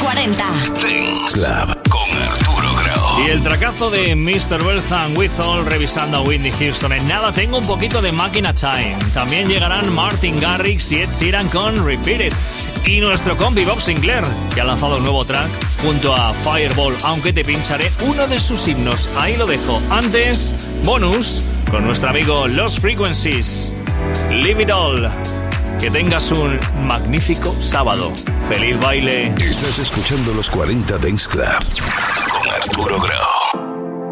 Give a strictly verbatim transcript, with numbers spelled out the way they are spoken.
cuarenta. Dance Club con Arturo Grau. Y el tracazo de mister Wealth and Withall revisando a Whitney Houston. En nada tengo un poquito de Máquina Time. También llegarán Martin Garrix y Ed Sheeran con Repeat It. Y nuestro compi Bob Sinclair, que ha lanzado un nuevo track junto a Fireball, aunque te pincharé uno de sus himnos. Ahí lo dejo. Antes, bonus con nuestro amigo Lost Frequencies. Leave It All. Que tengas un magnífico sábado. ¡Feliz baile! Estás escuchando los cuarenta Dance Club con Arturo Grau.